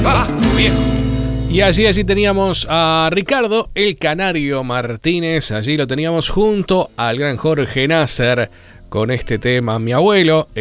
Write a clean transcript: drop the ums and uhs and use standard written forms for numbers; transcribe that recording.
Trabajo, viejo. Y allí teníamos a Ricardo el Canario Martínez. Allí lo teníamos junto al gran Jorge Nasser con este tema Mi Abuelo.